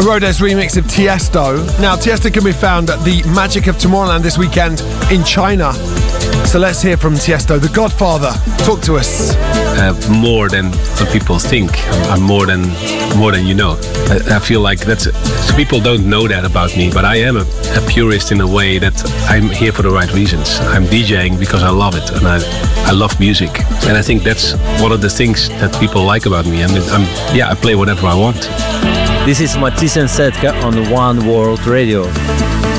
Rodez remix of Tiesto. Now, Tiesto can be found at the Magic of Tomorrowland this weekend in China. So let's hear from Tiesto, the Godfather. Talk to us. More than what people think. I'm more than you know. I feel like that's people don't know that about me, but I am a purist in a way that I'm here for the right reasons. I'm DJing because I love it, and I love music, and I think that's one of the things that people like about me. And I play whatever I want. This is Mathis and Setka on One World Radio.